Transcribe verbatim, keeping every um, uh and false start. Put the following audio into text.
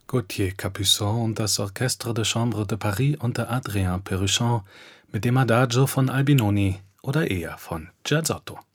Gauthier Capuçon und das Orchestre de Chambre de Paris unter Adrien Péruchon mit dem Adagio von Albinoni oder eher von Giazzotto.